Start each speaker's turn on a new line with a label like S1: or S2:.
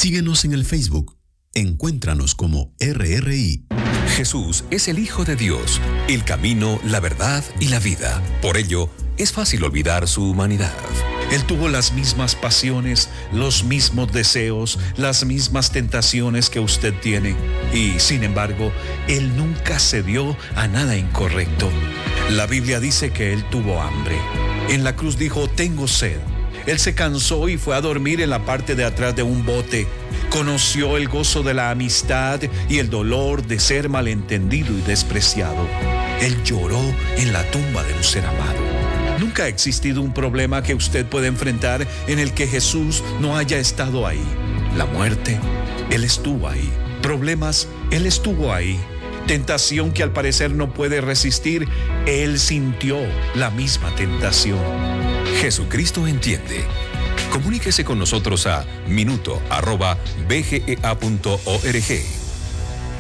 S1: Síguenos en el Facebook. Encuéntranos como RRI.
S2: Jesús es el Hijo de Dios, el camino, la verdad y la vida. Por ello, es fácil olvidar su humanidad.
S3: Él tuvo las mismas pasiones, los mismos deseos, las mismas tentaciones que usted tiene. Y, sin embargo, Él nunca cedió a nada incorrecto. La Biblia dice que Él tuvo hambre. En la cruz dijo, tengo sed. Él se cansó y fue a dormir en la parte de atrás de un bote. Conoció el gozo de la amistad y el dolor de ser malentendido y despreciado. Él lloró en la tumba de un ser amado. Nunca ha existido un problema que usted pueda enfrentar en el que Jesús no haya estado ahí. La muerte, Él estuvo ahí. Problemas, Él estuvo ahí. Tentación que al parecer no puede resistir, Él sintió la misma tentación.
S2: Jesucristo entiende. Comuníquese con nosotros a minuto@bgea.org.